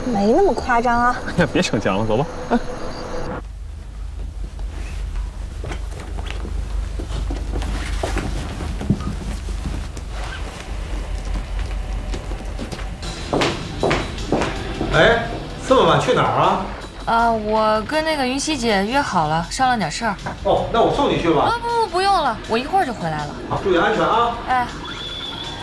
没那么夸张啊。 哎呀，别逞强了，走吧。 哎，这么晚去哪儿啊？ 我跟那个云溪姐约好了，商量点事儿。 哦，那我送你去吧。 不用了，我一会儿就回来了。 好，注意安全啊。 哎，